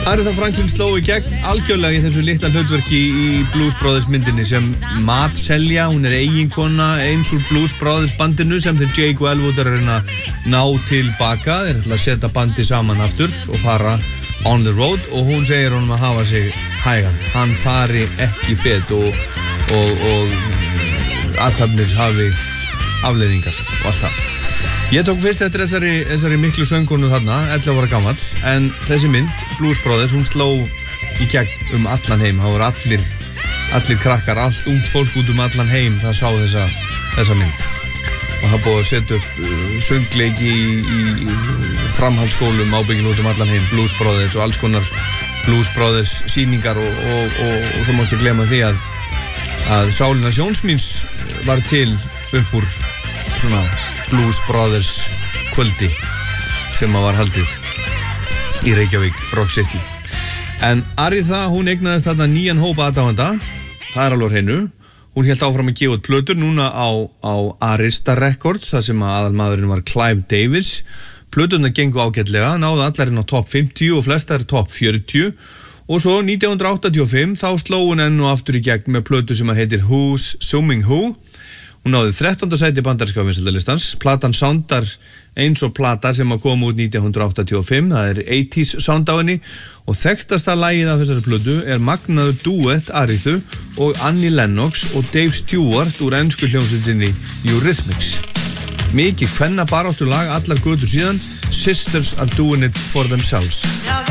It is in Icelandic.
Aretha Franklin sló í gegn algjörlega í þessu litla hlutverki í Blues Brothers myndinni sem matselja. Hún eiginkona eins úr Blues Brothers bandinu sem þeir Jake og Elwood að reyna að ná tilbaka. Þeir ætla að setja bandi saman aftur og fara on the road og hún segir honum að hafa sig hægan. Hann fari ekki fet og athafnir hafi afleiðingar og allt það. Ég tók fyrst eftir þessari miklu söngkonu þarna, 11 ára gamall, en þessi mynd, Blues Brothers, hún sló í gegn allan heim. Það voru allir krakkar, allt ungt fólk út allan heim, það sá þessa mynd. Og það búið að setja upp söngleiki í framhaldsskólum ábyggin út allan heim, Blues Brothers og alls konar Blues Brothers sýningar og svo má ekki glema því að Sálina Sjónsmíns var til upp úr svona Blues Brothers kvöldi sem var haldið í Reykjavík Rock City. En Aretha, hún eignaðist þarna nýjan hópa aðdáenda, það er alveg hreinu. Hún hélt áfram að gefa út plötur núna á Arista Records, þar sem aðalmaðurinn var Clive Davis. Plöturnar gengu ágætlega, náðu allarinn á top 50 og flestar top 40. Og svo 1985 þá sló hún enn og aftur í gegn með plötu sem heitir Who's Summing Who. Hún náði 13. sæti bandaríska vinsældarlistans. Platan soundar eins og plata sem kom út 1985. Það er 80s sound á henni og þekktasta lagið af þessari plötu er magnaður duett Arethu og Annie Lennox og Dave Stewart úr ensku hljómsveitinni Eurythmics. Mikið kvennabaráttulag allar götur síðan. Sisters are doing it for themselves.